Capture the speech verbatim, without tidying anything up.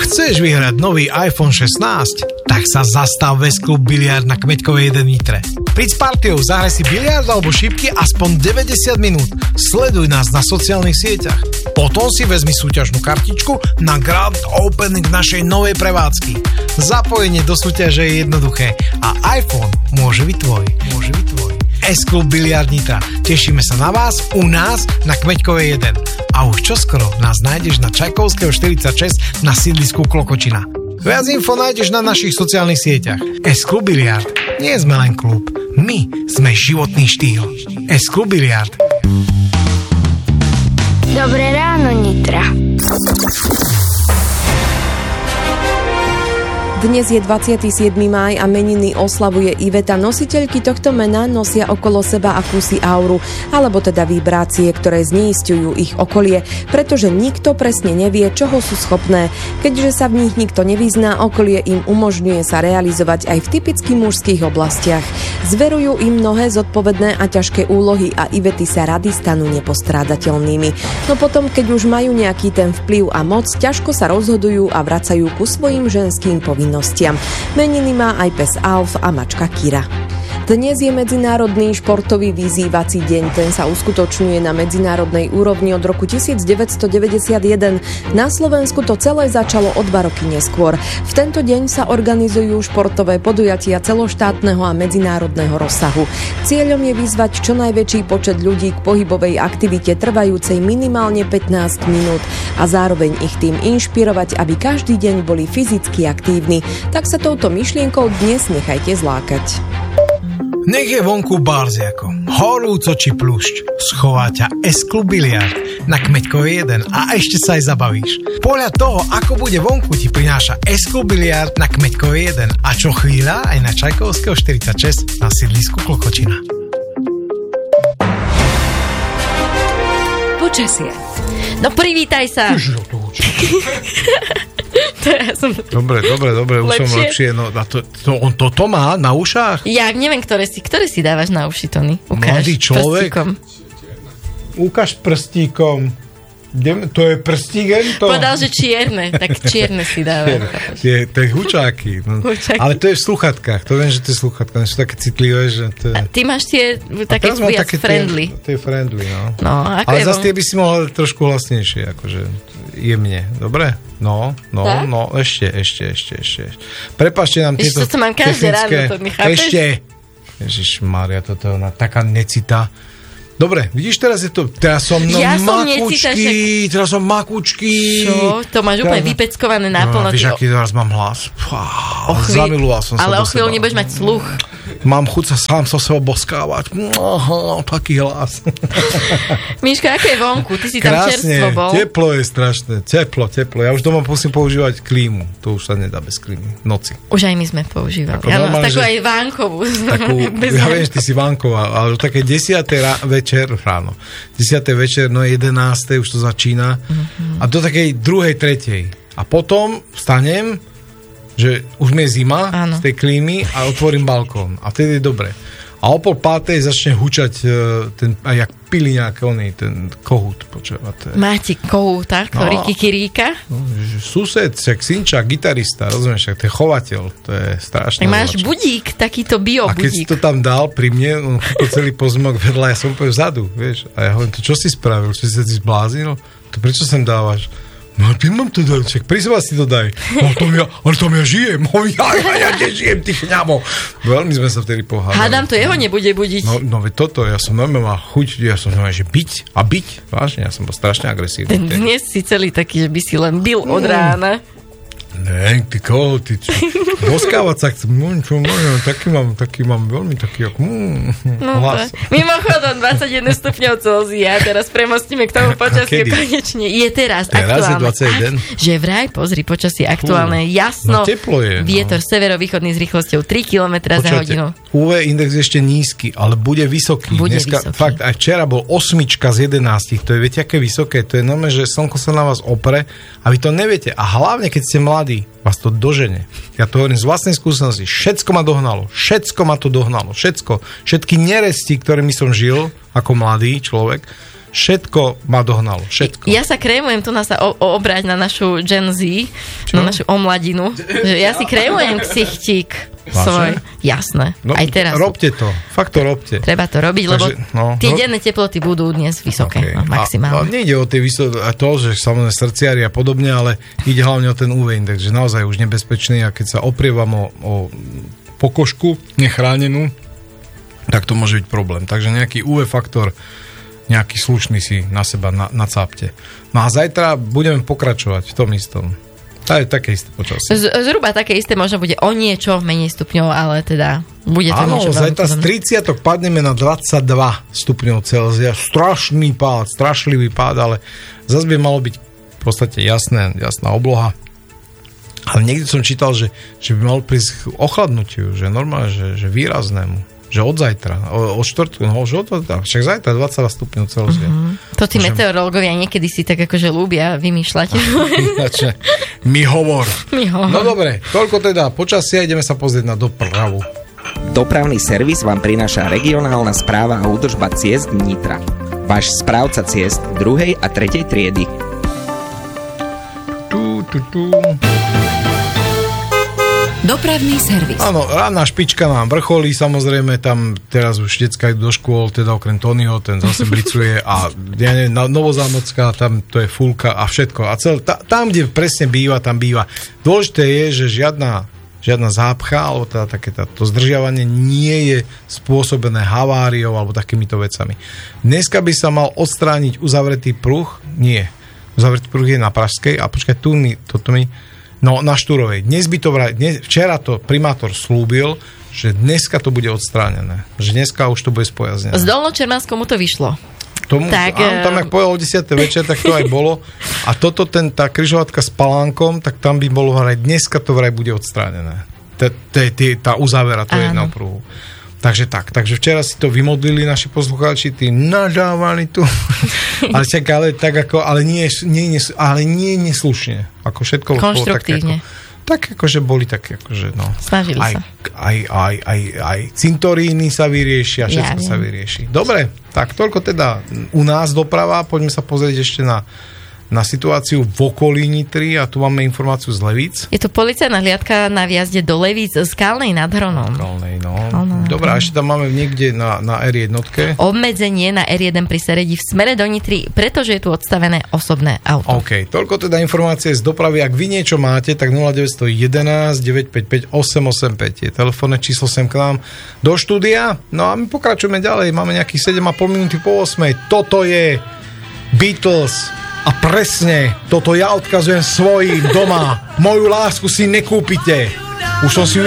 Chceš vyhrať nový iPhone šestnásť? Tak sa zastav v S-Klub Biliard na Kmeďkovej jeden Nitre. Príď s partiou, zahraj si biliard alebo šipky aspoň deväťdesiat minút. Sleduj nás na sociálnych sieťach. Potom si vezmi súťažnú kartičku na Grand Opening našej novej prevádzky. Zapojenie do súťaže je jednoduché a iPhone môže byť tvoj. Môže byť tvoj. S-Klub Biliard Nitra. Tešíme sa na vás u nás na Kmeďkovej jeden. A už čoskoro nás nájdeš na Čajkovského štyridsaťšesť na sídlisku Klokočina. Viac info nájdeš na našich sociálnych sieťach. S-Klub Biliard. Nie sme len klub. My sme životný štýl. S-Klub Biliard. Dobré ráno, Nitra. Dnes je dvadsiateho siedmeho máj a meniny oslavuje Iveta. Nositeľky tohto mena nosia okolo seba akúsi auru, alebo teda vibrácie, ktoré zneisťujú ich okolie, pretože nikto presne nevie, čoho sú schopné. Keďže sa v nich nikto nevyzná, okolie im umožňuje sa realizovať aj v typicky mužských oblastiach. Zverujú im mnohé zodpovedné a ťažké úlohy a Ivety sa rady stanú nepostrádateľnými. No potom, keď už majú nejaký ten vplyv a moc, ťažko sa rozhodujú a vracajú ku svojim ženským povinnostiam. Meniny má aj pes Alf a mačka Kira. Dnes je Medzinárodný športový vyzývací deň. Ten sa uskutočňuje na medzinárodnej úrovni od roku devätnásťstodeväťdesiatjeden. Na Slovensku to celé začalo o dva roky neskôr. V tento deň sa organizujú športové podujatia celoštátneho a medzinárodného rozsahu. Cieľom je vyzvať čo najväčší počet ľudí k pohybovej aktivite trvajúcej minimálne pätnásť minút a zároveň ich tým inšpirovať, aby každý deň boli fyzicky aktívni. Tak sa touto myšlienkou dnes nechajte zlákať. Nech je vonku barziako, horúco či plušť, schová ťa S-Klub Biliard na Kmeďkovej jeden a ešte sa aj zabavíš. Podľa toho, ako bude vonku, ti prináša S-Klub Biliard na Kmeďkovej jeden a čo chvíľa aj na Čajkovského štyridsaťšesť na sídlisku Klokočina. Počasie. No privítaj sa. Ja som... Dobre, dobre, dobre, už lepšie? Som lepšie. No, a to, to, on toto má na ušách? Ja neviem, ktoré si, ktoré si dávaš na uši, Tony. Ukáž. Mladý človek. Prstíkom. Ukáž prstíkom. To je prstík, to? Povedal, že čierne, tak čierne si dáva. Tie, tie hučáky. No. hučáky. Ale to je v sluchatkách. To viem, že to je sluchatka. Sú také citlivé, že to je... A ty máš tie také viac friendly. Tie, tie friendly, no. no ako ale zase tie by si mohol trošku hlasnejšie, akože jemne. Dobre? No, no, tak? no, ešte, ešte, ešte, ešte. Prepáčte nám tieto technické... Ešte to mám každé ráno, to mi chápeš? Ešte. Ježišmária, toto je ona taká necita. Dobre, vidíš, teraz je to, teraz som no ja makučky, som teraz som makučky. Čo? To máš úplne teraz... vypeckované náplno. No, víš, aký teraz mám hlas. Fá, zamiloval som sa ale do o chvíľu nebudeš mať sluch. Mám chuť sa sám so sebou boskávať. Aha, taký hlas. Miško, aké je vonku? Ty si tam krásne, čerstvo bol. Teplo je strašné. Teplo, teplo. Ja už doma musím používať klímu. To už sa nedá bez klímy. Noci. Už aj my sme používali. Áno, takú aj vánkovú. Takú, ja viem, že ty si vánková, ale také desiatej ra- večer ráno. desiatej večer, no jedenástej už to začína. Mm-hmm. A do takej druhej, tretej. A potom vstanem, že už mi je zima Áno. z tej klímy a otvorím balkón. A vtedy je dobre. A o pol pátej začne hučať ten, aj jak pili nejaké oný, ten kohút. Počúvate. Máte kohúta, ktorý no, kikiríka? No, sused, však synčak, gitarista, rozumieš, však to je chovateľ. To je strašné. Máš budík, takýto bio budík. A keď si to tam dal pri mne, on kúpil celý pozemok vedľa, ja som úplne vzadu, vieš. A ja hovorím, to čo si spravil? Či si sa ty zbláznil? To prečo sem dávaš? No, ty mám to dať, však pri seba si to daj. No, tom ja, ale tam ja žijem. No, ja, ja, ja nežijem, ty chňamo. Veľmi sme sa vtedy pohádali. Hádam, to jeho nebude budiť. No, no veď toto, ja som normálne mal chuť, ja som normálne, že byť a byť. Vážne, ja som bol strašne agresívny. Dnes si celý taký, že by si len bil od rána. Ne, ty koho, ty čo? Boskávať sa chcem, no čo môžem, taký mám, taký mám veľmi taký, ako, mm, no hlas. Mimochodom, dvadsaťjeden stupňov Celzia, teraz premostíme k tomu počasiu konečne. Je teraz, teraz aktuálne. Je dvadsaťjeden? Ak, že vraj, pozri, počasie aktuálne, uh, jasno. No teplo je. Vietor no. severovýchodný s rýchlosťou tri kilometre za hodinu. ú vé index je ešte nízky, ale bude vysoký. Bude Dneska, vysoký. Fakt, aj včera bol osmička z jedenástich, to je, viete, aké vysoké, to je normálne, že slnko sa na vás opre a vy to neviete. A hlavne, keď ste mladí, vás to dožene. Ja to hovorím z vlastnej skúsenosti. Všetko ma dohnalo. Všetko ma to dohnalo. Všetko. Všetky neresti, ktorými som žil ako mladý človek, Všetko ma dohnalo, všetko. Ja sa krémujem, tu nás sa o- o- obrať na našu Gen Z, Čo? na našu omladinu. Že ja si krémujem ksichtík svoj. Jasné, no, aj teraz. Robte to, fakt to robte. Treba to robiť, lebo Takže, no, tie rob... denné teploty budú dnes vysoké, okay. no, maximálne. A, a nejde o tie vysoké, a to, že samozrejme srdciari a podobne, ale ide hlavne o ten ú vé index, že naozaj už nebezpečný a keď sa oprievam o, o pokožku nechránenú, tak to môže byť problém. Takže nejaký ú vé faktor, nejaký slušný si na seba na, nacápte. No a zajtra budeme pokračovať v tom istom. To je také isté počasie. Z, zhruba také isté možno bude o niečo menej stupňov, ale teda bude to áno, niečo. Áno, zajtra z tridsiatok padneme na dvadsaťdva stupňov Celzia. Strašný pád, strašlivý pád, ale zase by malo byť v podstate jasné, jasná obloha. Ale niekde som čítal, že, že by malo prísť k ochladnutiu, že normálne, že, že výraznému. Že od zajtra, od štvrtku, no už od zajtra, však zajtra dvadsaťdva stupňov Celzia. Mm-hmm. To tí že... meteorológovia niekedy si tak akože ľúbia vymýšľať. Mi hovor. Mi hovor. No dobre, toľko teda počasia, ideme sa pozrieť na dopravu. Dopravný servis vám prináša regionálna správa a údržba ciest Nitra. Váš správca ciest druhej a tretej triedy. Tu, tu, tu. Dopravný servis. Áno, rána špička nám vrcholí, samozrejme, tam teraz už decka idú do škôl, teda okrem Tonyho, ten zase blicuje a ja neviem, Novozámocká, tam to je fulka a všetko. A cel, ta, tam, kde presne býva, tam býva. Dôležité je, že žiadna, žiadna zápcha, alebo teda také to zdržiavanie nie je spôsobené haváriou alebo takýmito vecami. Dneska by sa mal odstrániť uzavretý pruh? Nie. Uzavretý pruh je na Pražskej a počkaj, tu mi, toto mi no, na Štúrovej. Dnes by to vraj, dnes, včera to primátor slúbil, že dneska to bude odstránené. Že dneska už to bude spojaznené. Z Dolnočermanskou mu to vyšlo. Tomu, tak, áno, tam, jak povedal o desiatej večer, tak to aj bolo. A toto, ten, tá križovatka s Palánkom, tak tam by bolo vraj, dneska to vraj bude odstránené. Tá uzávera to jedného pruhu. Takže tak, takže včera si to vymodlili naši poslucháči, tí nadávali tu, ale, čak, ale tak ako, ale nie, nie, nie, ale nie neslušne, ako všetko konštruktívne. Tak akože boli také, akože no. Snažili aj, sa. Aj, aj, aj, aj cintoríny sa vyriešia, všetko ja sa vyrieši. Dobre, tak toľko teda u nás doprava, poďme sa pozrieť ešte na na situáciu v okolí Nitry a tu máme informáciu z Levíc. Je to policajná hliadka na vjazde do Levíc z Kalnej nad Hronom. Kalnej, no. Dobre, a ešte tam máme niekde na, na er jeden. Obmedzenie na er jeden pri Seredi v smere do Nitry, pretože je tu odstavené osobné auto. OK, toľko teda informácie z dopravy. Ak vy niečo máte, tak nula deväť jedna jedna, deväť päť päť, osem osem päť je telefónne číslo sem k nám do štúdia. No a my pokračujeme ďalej. Máme nejakých sedem a pol minúty po ôsmej. Toto je Beatles. A presne toto ja odkazujem svojím doma. Moju lásku si nekúpite. Už som si ju